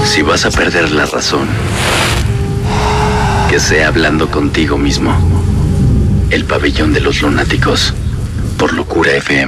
Si vas a perder la razón, que sea hablando contigo mismo. El pabellón de los lunáticos, por Locura FM.